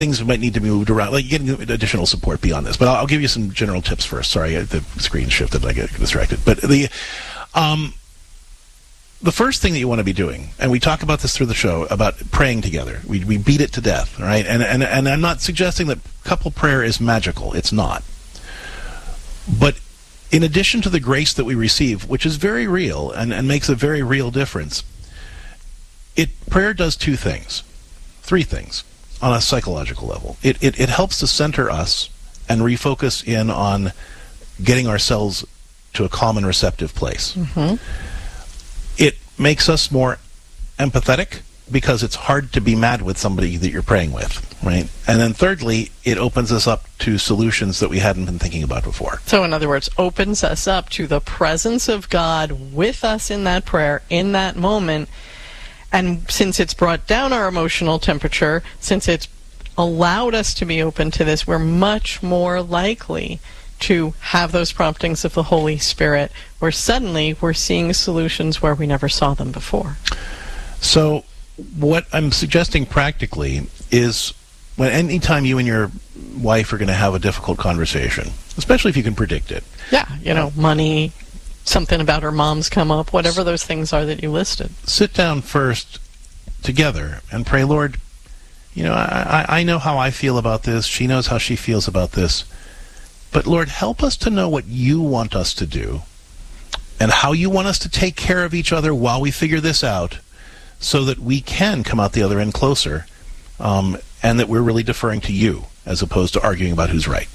things might need to be moved around, like getting additional support beyond this. But I'll give you some general tips first. Sorry, the screen shifted, I get distracted. But the first thing that you want to be doing, and we talk about this through the show, about praying together. We beat it to death, right? And I'm not suggesting that couple prayer is magical. It's not. But in addition to the grace that we receive, which is very real and makes a very real difference, prayer does three things on a psychological level. It helps to center us and refocus in on getting ourselves to a calm and receptive place. Mm-hmm. It makes us more empathetic because it's hard to be mad with somebody that you're praying with, right? And then thirdly, it opens us up to solutions that we hadn't been thinking about before. So in other words, opens us up to the presence of God with us in that prayer, in that moment. And since it's brought down our emotional temperature, since it's allowed us to be open to this, we're much more likely to have those promptings of the Holy Spirit, where suddenly we're seeing solutions where we never saw them before. So what I'm suggesting practically is anytime you and your wife are going to have a difficult conversation, especially if you can predict it. Yeah, money, something about her mom's come up, whatever those things are that you listed. Sit down first together and pray, Lord, I know how I feel about this. She knows how she feels about this. But Lord, help us to know what you want us to do and how you want us to take care of each other while we figure this out, so that we can come out the other end closer, and that we're really deferring to you as opposed to arguing about who's right.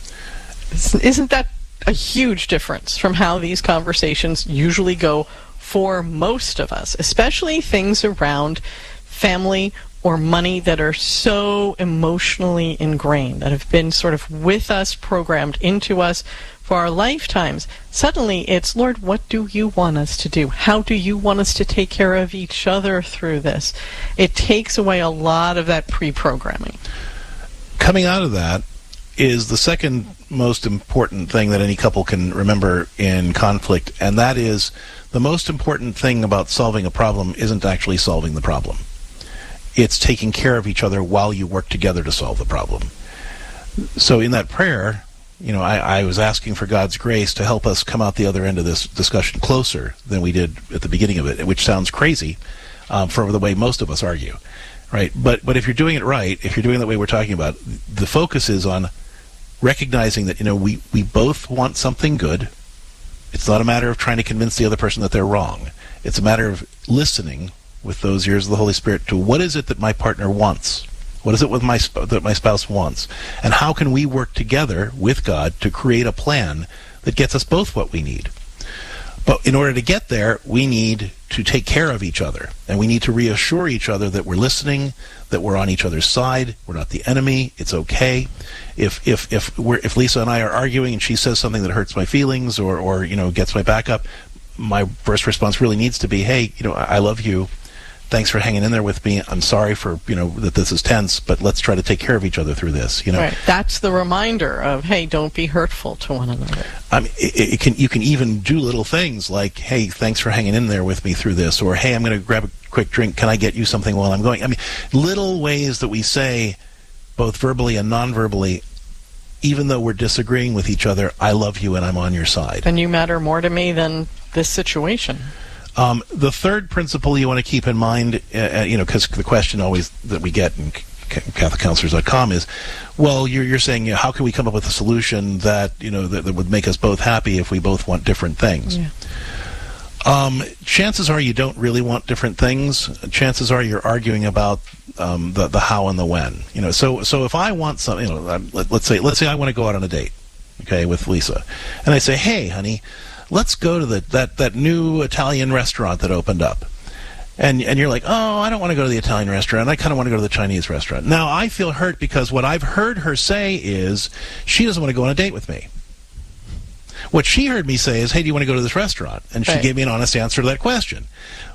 Isn't that a huge difference from how these conversations usually go for most of us, especially things around family or money that are so emotionally ingrained, that have been sort of with us, programmed into us for our lifetimes? Suddenly it's, Lord, what do you want us to do? How do you want us to take care of each other through this? It takes away a lot of that pre-programming. Coming out of that is the second most important thing that any couple can remember in conflict, and that is the most important thing about solving a problem isn't actually solving the problem. It's taking care of each other while you work together to solve the problem. So in that prayer, I was asking for God's grace to help us come out the other end of this discussion closer than we did at the beginning of it, which sounds crazy for the way most of us argue, right? But if you're doing it right, if you're doing it the way we're talking about, the focus is on recognizing that, we both want something good. It's not a matter of trying to convince the other person that they're wrong. It's a matter of listening with those ears of the Holy Spirit to what is it that my partner wants? What is it that my spouse wants? And how can we work together with God to create a plan that gets us both what we need? But in order to get there, we need to take care of each other. And we need to reassure each other that we're listening, that we're on each other's side, we're not the enemy, it's okay. If Lisa and I are arguing and she says something that hurts my feelings or gets my back up, my first response really needs to be, hey, I love you. Thanks for hanging in there with me. I'm sorry for, that this is tense, but let's try to take care of each other through this, Right. That's the reminder of, hey, don't be hurtful to one another. I mean, you can even do little things like, hey, thanks for hanging in there with me through this, or hey, I'm going to grab a quick drink. Can I get you something while I'm going? I mean, little ways that we say, both verbally and non-verbally, even though we're disagreeing with each other, I love you and I'm on your side. And you matter more to me than this situation. The third principle you want to keep in mind, because the question always that we get in CatholicCounselors.com is, well, you're saying, how can we come up with a solution that that would make us both happy if we both want different things? Yeah. Chances are you don't really want different things. Chances are you're arguing about the how and the when. So if I want something, let's say I want to go out on a date, okay, with Lisa, and I say, hey, honey, let's go to that new Italian restaurant that opened up. And you're like, oh, I don't want to go to the Italian restaurant. I kind of want to go to the Chinese restaurant. Now, I feel hurt because what I've heard her say is she doesn't want to go on a date with me. What she heard me say is, hey, do you want to go to this restaurant? And she gave me an honest answer to that question.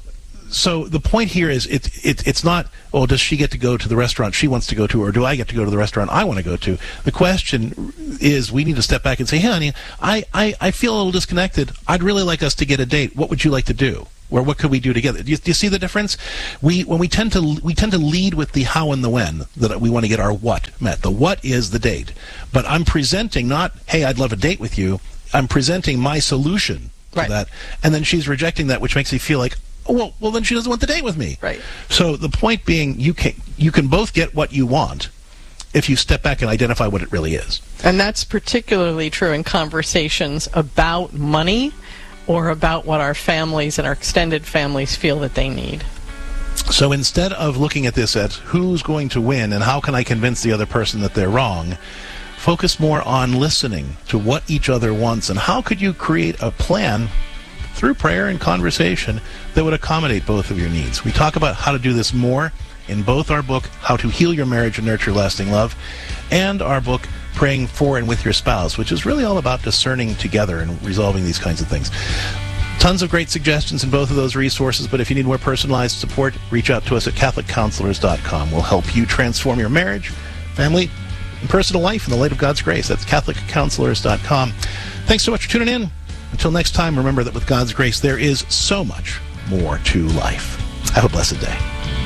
So the point here is it's not, oh, does she get to go to the restaurant she wants to go to, or do I get to go to the restaurant I want to go to? The question is, we need to step back and say, hey, honey, I feel a little disconnected. I'd really like us to get a date. What would you like to do? Or what could we do together? Do you see the difference? We tend to lead with the how and the when, that we want to get our what met. The what is the date. But I'm presenting not, hey, I'd love a date with you. I'm presenting my solution to that. And then she's rejecting that, which makes me feel like, oh, well, then she doesn't want the date with me. Right. So the point being, you can both get what you want if you step back and identify what it really is. And that's particularly true in conversations about money or about what our families and our extended families feel that they need. So instead of looking at this as who's going to win and how can I convince the other person that they're wrong, focus more on listening to what each other wants and how could you create a plan through prayer and conversation that would accommodate both of your needs. We talk about how to do this more in both our book, How to Heal Your Marriage and Nurture Lasting Love, and our book, Praying for and with Your Spouse, which is really all about discerning together and resolving these kinds of things. Tons of great suggestions in both of those resources, but if you need more personalized support, reach out to us at CatholicCounselors.com. We'll help you transform your marriage, family, and personal life in the light of God's grace. That's CatholicCounselors.com. Thanks so much for tuning in. Until next time, remember that with God's grace, there is so much more to life. Have a blessed day.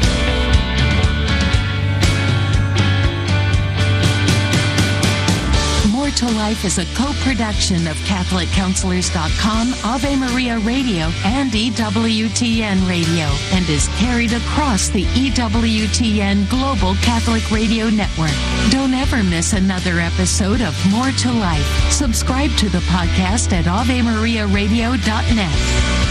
More to Life is a co-production of CatholicCounselors.com, Ave Maria Radio, and EWTN Radio, and is carried across the EWTN Global Catholic Radio Network. Don't ever miss another episode of More to Life. Subscribe to the podcast at AveMariaRadio.net.